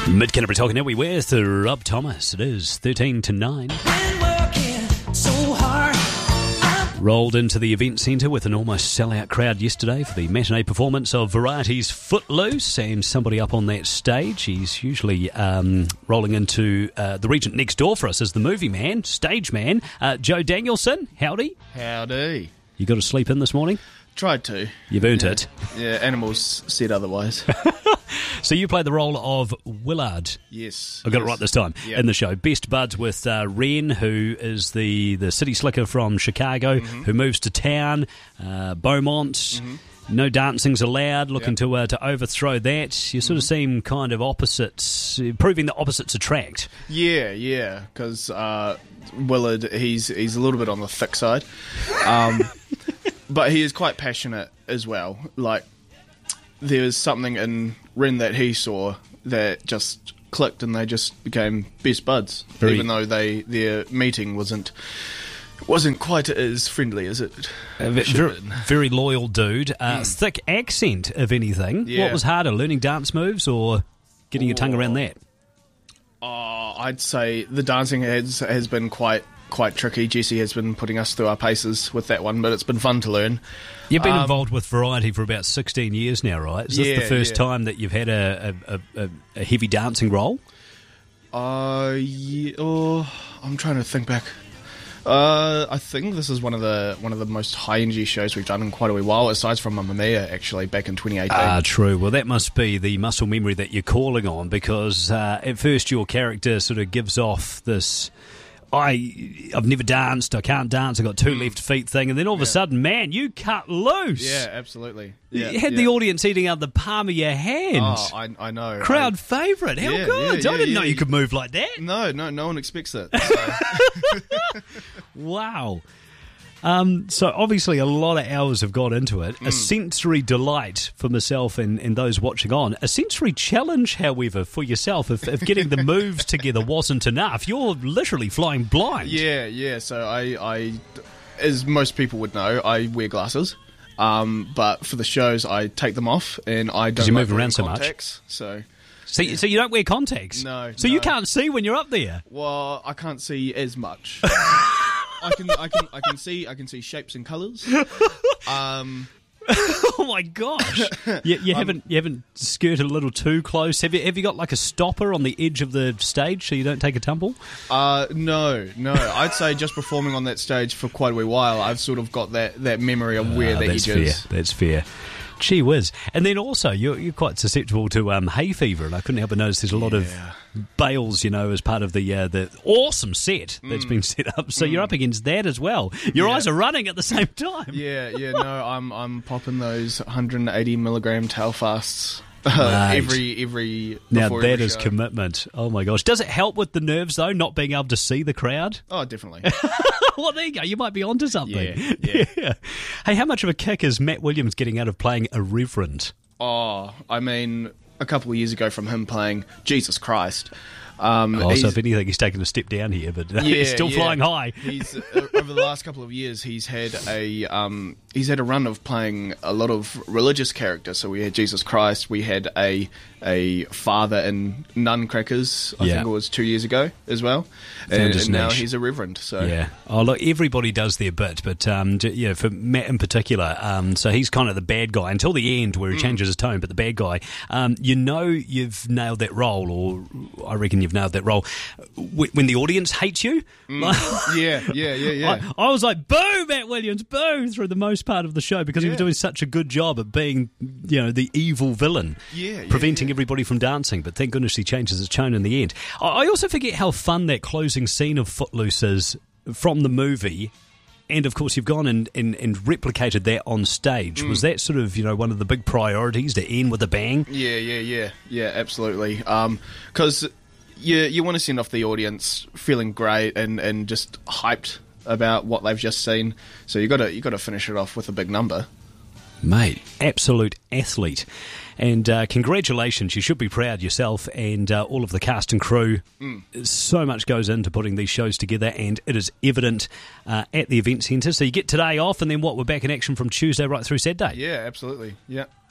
Mid-Canterbury talking everywhere with Rob Thomas. It is 13 to 9. Rolled into the event centre with an almost sell-out crowd yesterday for the matinee performance of Variety's Footloose, and somebody up on that stage. He's usually rolling into the Regent next door for us as the movie man, stage man, Joe Danielson. Howdy. Howdy. You got to sleep in this morning? Tried to. You've earned it. Yeah, animals said otherwise. So you play the role of Willard. Yes. I got it right this time. Yep. In the show. Best buds with Ren, who is the city slicker from Chicago, who moves to town, Beaumont. No dancing's allowed, looking to overthrow that. You sort of seem kind of opposites, proving that opposites attract. Yeah, because Willard, he's a little bit on the thick side. But he is quite passionate as well. Like, there's something in Ren that he saw that just clicked, and they just became best buds, even though their meeting wasn't quite as friendly as it should have been. Very loyal dude. Thick accent, if anything. Yeah. What was harder, learning dance moves or getting your tongue around that? I'd say the dancing has been quite tricky. Jesse has been putting us through our paces with that one, but it's been fun to learn. You've been involved with Variety for about 16 years now, right? Is this the first time that you've had a heavy dancing role? Yeah. Oh, I'm trying to think back. I think this is one of the most high energy shows we've done in quite a wee while, aside from Mamma Mia, actually, back in 2018. True. Well, that must be the muscle memory that you're calling on, because at first your character sort of gives off this I've never danced, I can't dance, I've got two left feet thing, and then all of a sudden, man, you cut loose. Yeah, absolutely. You had the audience eating out the palm of your hand. Oh, I know. Crowd favourite. How good. I didn't know you could move like that. No one expects it. So. Wow. So obviously a lot of hours have gone into it. A sensory delight for myself and those watching on. A sensory challenge, however, for yourself if getting the moves together wasn't enough. You're literally flying blind. Yeah. So I, as most people would know, I wear glasses. But for the shows, I take them off, and I don't. You like move around so contacts, much. So you don't wear contacts? No. So you can't see when you're up there? Well, I can't see as much. I can see shapes and colours. Oh my gosh! You haven't skirted a little too close. Have you got like a stopper on the edge of the stage so you don't take a tumble? No. I'd say just performing on that stage for quite a wee while, I've sort of got that memory of where the edge is. That's fair. Gee whiz. And then also, you're quite susceptible to hay fever, and I couldn't help but notice there's a lot of bales, as part of the awesome set that's been set up. So you're up against that as well. Your eyes are running at the same time. Yeah. No, I'm popping those 180 milligram Telfasts. every now that is commitment. Oh my gosh. Does it help with the nerves though, not being able to see the crowd? Oh, definitely. Well, there you go. You might be onto something. Yeah. Hey, how much of a kick is Matt Williams getting out of playing a reverend? Oh, I mean, a couple of years ago from him playing Jesus Christ. So if anything, he's taken a step down here, but he's still flying high. He's over the last couple of years, he's had a run of playing a lot of religious characters. So we had Jesus Christ, we had a father in Nuncrackers. I think it was 2 years ago as well, and now he's a reverend. So yeah. Oh look, everybody does their bit, but for Matt in particular, so he's kind of the bad guy until the end where he changes his tone. But the bad guy, you've nailed that role, or I reckon you've nailed that role when the audience hates you. Yeah. I was like, boo, Matt Williams, boo, through the most part of the show, because he was doing such a good job at being, the evil villain, preventing everybody from dancing. But thank goodness he changes his tone in the end. I also forget how fun that closing scene of Footloose is from the movie. And, of course, you've gone and replicated that on stage. Was that sort of, one of the big priorities, to end with a bang? Yeah, absolutely. Because you want to send off the audience feeling great and just hyped about what they've just seen. So you got to finish it off with a big number. Mate, absolute athlete. And congratulations, you should be proud yourself and all of the cast and crew. So much goes into putting these shows together, and it is evident at the event centre. So you get today off, and then we're back in action from Tuesday right through Saturday. Yeah, absolutely. Yeah.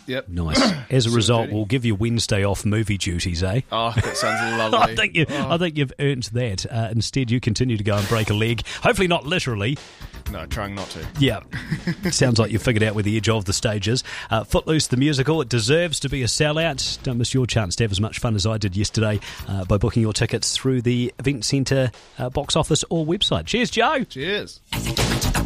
Yep. Nice. As a result, we'll give you Wednesday off movie duties, eh? Oh, that sounds lovely. I think you've earned that. Instead, you continue to go and break a leg. Hopefully not literally. No, trying not to. Yeah. Sounds like you figured out where the edge of the stage is. Footloose, the musical, it deserves to be a sellout. Don't miss your chance to have as much fun as I did yesterday by booking your tickets through the Event Centre box office or website. Cheers, Joe. Cheers.